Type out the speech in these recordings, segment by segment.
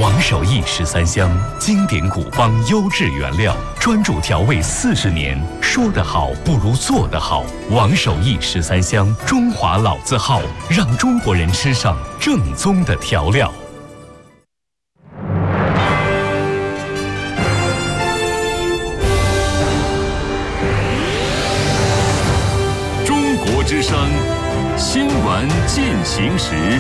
王守义13香，经典古方优质原料，专注调味40年。说得好不如做得好。王守义13香，中华老字号，让中国人吃上正宗的调料。 中国之声，新闻进行时。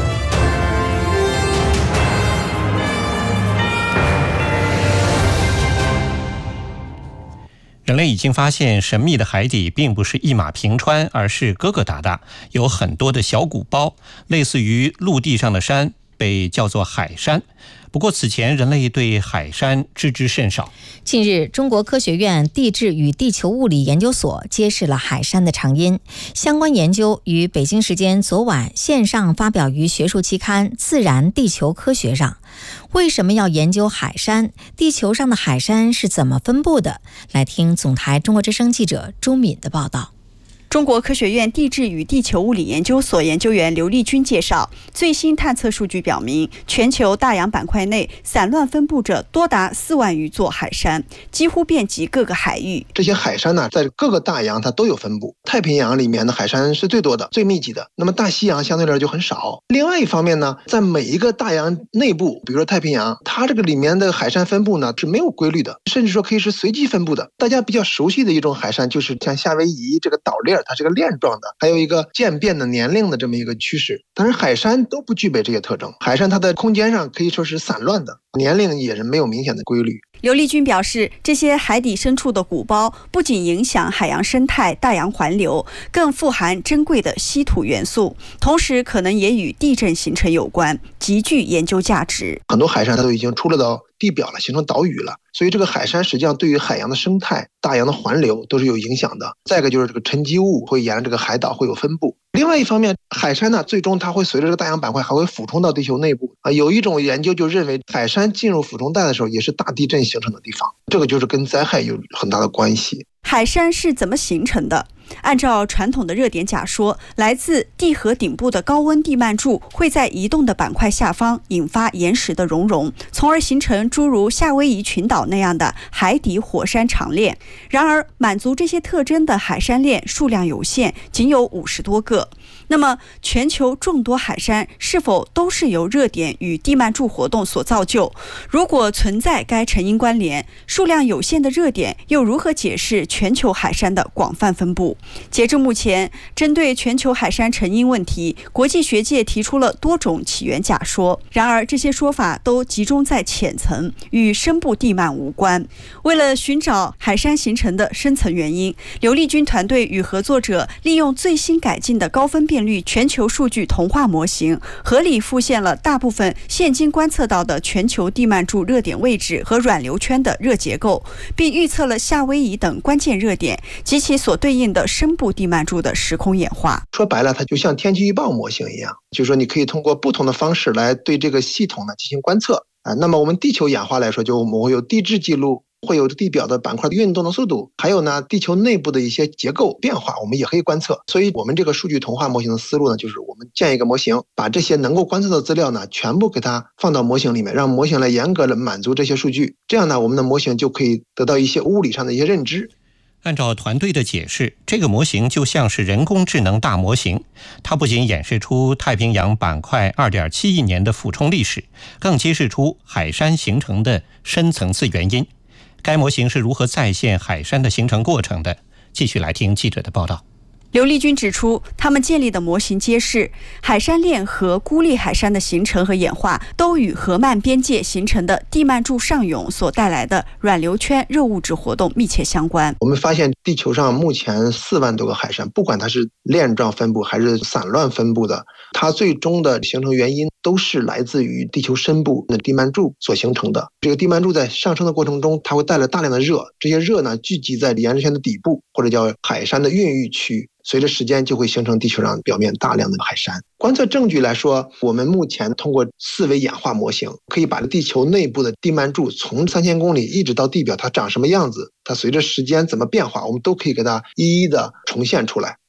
人类已经发现，神秘的海底并不是一马平川，而是疙疙瘩瘩，有很多的小鼓包，类似于陆地上的山，被叫做海山。不过此前人类对海山知之甚少。 近日，中国科学院地质与地球物理研究所揭示了海山的成因。相关研究于北京时间昨晚线上发表于学术期刊《自然地球科学》上。为什么要研究海山？地球上的海山是怎么分布的？来听总台中国之声记者朱敏的报道。 中国科学院地质与地球物理研究所研究员刘立军介绍，最新探测数据表明，全球大洋板块内散乱分布着多达4万余座海山，几乎遍及各个海域。 这些海山呢，在各个大洋它都有分布。太平洋里面的海山是最多的、最密集的，那么大西洋相对来说就很少。另外一方面呢，在每一个大洋内部，比如说太平洋，它这个里面的海山分布呢是没有规律的，甚至说可以是随机分布的。大家比较熟悉的一种海山就是像夏威夷这个岛链，它是个链状的，还有一个渐变的年龄的这么一个趋势。但是海山都不具备这些特征，海山它的空间上可以说是散乱的，年龄也是没有明显的规律。 刘立军表示，这些海底深处的鼓包不仅影响海洋生态、大洋环流，更富含珍贵的稀土元素，同时可能也与地震形成有关，极具研究价值。 很多海山它都已经出了到地表了，形成岛屿了，所以这个海山实际上对于海洋的生态、大洋的环流都是有影响的。再一个就是这个沉积物会沿着这个海岛会有分布。另外一方面，海山呢，最终它会随着这个大洋板块还会俯冲到地球内部啊。有一种研究就认为，海山进入俯冲带的时候，也是大地震形成的地方，这个就是跟灾害有很大的关系。 海山是怎么形成的？按照传统的热点假说，来自地核顶部的高温地幔柱会在移动的板块下方引发岩石的熔融，从而形成诸如夏威夷群岛那样的海底火山长链。然而，满足这些特征的海山链数量有限，仅有50多个。那么，全球众多海山是否都是由热点与地幔柱活动所造就？如果存在该成因关联，数量有限的热点又如何解释全球海山的广泛分布？截至目前，针对全球海山成因问题，国际学界提出了多种起源假说。然而，这些说法都集中在浅层，与深部地幔无关。为了寻找海山形成的深层原因，刘立军团队与合作者利用最新改进的高分辨率全球数据同化模型，合理复现了大部分现今观测到的全球地幔柱热点位置和软流圈的热结构，并预测了夏威夷等关键热点及其所对应的深部地幔柱的时空演化。 说白了，它就像天气预报模型一样，就是说你可以通过不同的方式来对这个系统呢进行观测啊。那么我们地球演化来说，就我们会有地质记录，会有地表的板块运动的速度，还有呢地球内部的一些结构变化，我们也可以观测。所以我们这个数据同化模型的思路呢，就是我们建一个模型，把这些能够观测的资料呢全部给它放到模型里面，让模型来严格的满足这些数据，这样呢我们的模型就可以得到一些物理上的一些认知。 按照团队的解释，这个模型就像是人工智能大模型，它不仅演示出太平洋板块 2.7 亿年的俯冲历史，更揭示出海山形成的深层次原因。该模型是如何再现海山的形成过程的？继续来听记者的报道。 刘立军指出，他们建立的模型揭示，海山链和孤立海山的形成和演化都与河漫边界形成的地幔柱上涌所带来的软流圈热物质活动密切相关。 我们发现地球上目前4万多个海山，不管它是链状分布还是散乱分布的，它最终的形成原因都是来自于地球深部的地幔柱所形成的。这个地幔柱在上升的过程中，它会带来大量的热，这些热呢聚集在岩石圈的底部，或者叫海山的孕育区，随着时间就会形成地球上表面大量的海山。观测证据来说，我们目前通过4维演化模型，可以把地球内部的地幔柱从3000公里一直到地表，它长什么样子，它随着时间怎么变化，我们都可以给它一一的重现出来。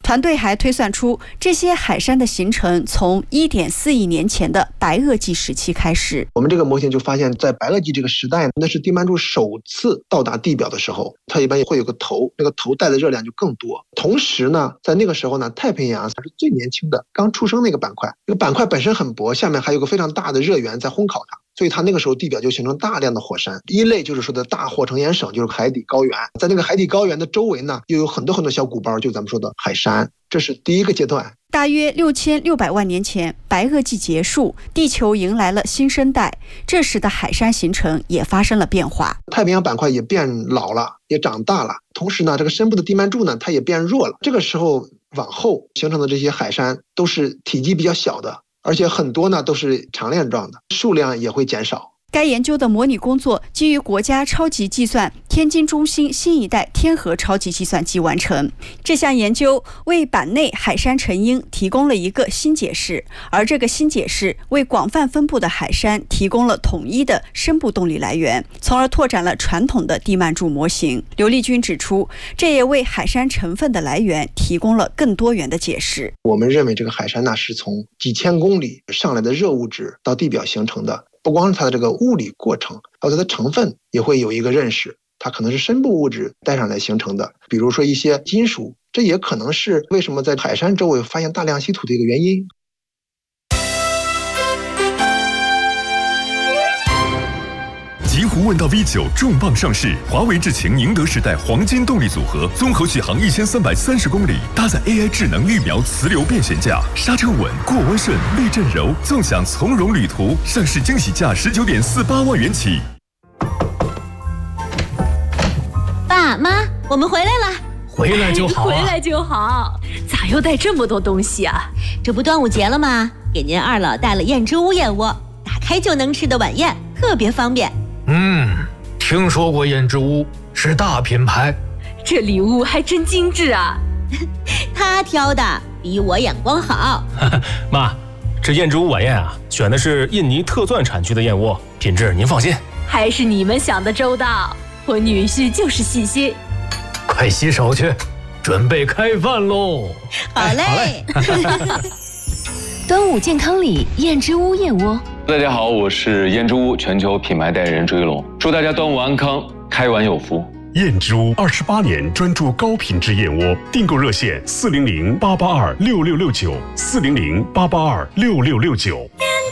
团队还推算出，这些海山的形成从1.4亿年前的白垩纪时期开始。 我们这个模型就发现，在白垩纪这个时代，那是地幔柱首次到达地表的时候，它一般会有个头，那个头带的热量就更多。同时呢，在那个时候呢，太平洋它是最年轻的，刚出生那个板块，这个板块本身很薄，下面还有个非常大的热源在烘烤它。所以它那个时候地表就形成大量的火山，一类就是说的大火成岩省，就是海底高原，在那个海底高原的周围呢，又有很多很多小鼓包，就咱们说的海山，这是第一个阶段。 大约6600万年前，白垩纪结束，地球迎来了新生代，这时的海山形成也发生了变化， 太平洋板块也变老了，也长大了，同时呢，这个深部的地幔柱呢，它也变弱了。这个时候往后形成的这些海山都是体积比较小的，而且很多呢都是长链状的，数量也会减少。 该研究的模拟工作基于国家超级计算天津中心新一代天河超级计算机完成。这项研究为板内海山成因提供了一个新解释，而这个新解释为广泛分布的海山提供了统一的深部动力来源，从而拓展了传统的地幔柱模型。刘立军指出，这也为海山成分的来源提供了更多元的解释。 我们认为这个海山呢是从几千公里上来的热物质到地表形成的。不光是它的这个物理过程，还有它的成分也会有一个认识，它可能是深部物质带上来形成的，比如说一些金属，这也可能是为什么在海山周围发现大量稀土的一个原因。 极狐问道 V9 重磅上市，华为智擎宁德时代黄金动力组合，综合续航1330公里，搭载 AI 智能预瞄磁流变悬架，刹车稳，过弯顺，避震柔，纵享从容旅途。上市惊喜价19.48万元起。 爸妈，我们回来了。 回来就好啊， 回来就好。咋又带这么多东西啊？这不端午节了吗？给您二老带了燕之屋燕窝，打开就能吃的晚宴，特别方便。 听说过燕之屋，是大品牌。 这礼物还真精致啊！他挑的，比我眼光好。 妈，这燕之屋晚宴啊，选的是印尼特钻产区的燕窝，品质您放心。 还是你们想的周到，我女婿就是细心。 快洗手去，准备开饭喽！ 好嘞。 端午健康礼，燕之屋燕窝。 大家好，我是燕之屋全球品牌代言人朱一龙，祝大家端午安康，开碗有福。 燕之屋28年专注高品质燕窝，订购热线400-882-6669，400-882-6669。